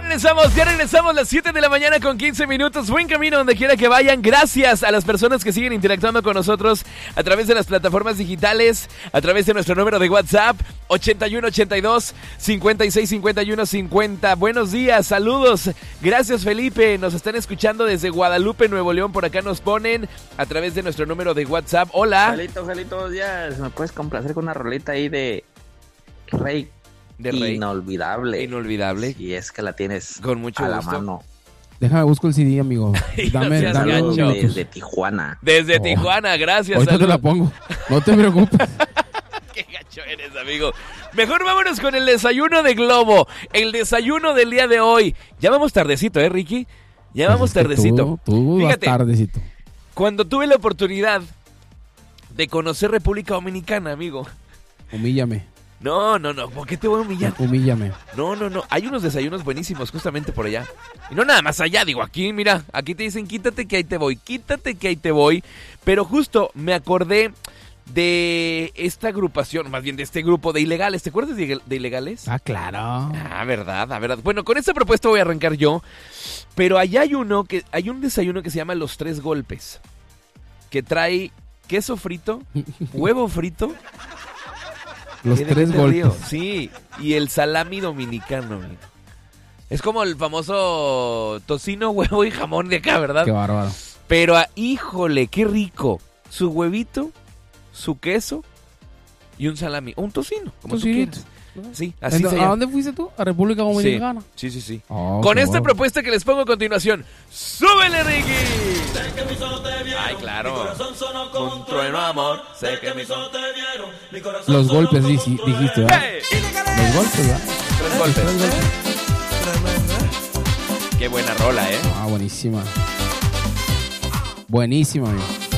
Ya regresamos las 7 de la mañana con 15 minutos. Buen camino donde quiera que vayan. Gracias a las personas que siguen interactuando con nosotros a través de las plataformas digitales, a través de nuestro número de WhatsApp, 8182-565150. Buenos días, saludos. Gracias, Felipe. Nos están escuchando desde Guadalupe, Nuevo León. Por acá nos ponen a través de nuestro número de WhatsApp. Hola. Buenos días. ¿Me puedes complacer con una rolita ahí de Rey? De Rey. Inolvidable. Si es que la tienes con mucho a gusto. la mano. Déjame busco el CD, amigo. Dame desde Tijuana. Desde Tijuana, gracias. Ahorita te la pongo. No te preocupes. Qué gacho eres, amigo. Mejor vámonos con el desayuno de Globo. El desayuno del día de hoy. Ya vamos tardecito, Ricky? Ya vamos tardecito. Tú Fíjate, vas tardecito. Cuando tuve la oportunidad de conocer República Dominicana, amigo. Humíllame. No. ¿Por qué te voy a humillar? Humíllame. No. Hay unos desayunos buenísimos justamente por allá. Y no nada más allá, digo, aquí, mira, aquí te dicen quítate que ahí te voy. Pero justo me acordé de esta agrupación, más bien de este grupo de ilegales. ¿Te acuerdas de ilegales? Ah, claro. Ah, verdad. Bueno, con esta propuesta voy a arrancar yo. Pero allá hay un desayuno que se llama Los Tres Golpes. Que trae queso frito, huevo frito. Los tres golpes. Sí, y el salami dominicano, amigo. Es como el famoso tocino, huevo y jamón de acá, ¿verdad? Qué bárbaro. Pero, híjole, qué rico. Su huevito, su queso y un salami. O un tocino, como tú quieras. Sí, así se llama. ¿A dónde fuiste tú? ¿A República Dominicana? Sí. Oh, con esta propuesta que les pongo a continuación. ¡Súbele, Ricky! Ay, claro. Con un trueno, amor. Sé que mis ojos te vieron. Los golpes, dijiste, ¿verdad? ¡Hey! Los golpes, ¿verdad? Tres golpes. Qué buena rola, ¿eh? Ah, buenísima. Buenísima, amigo.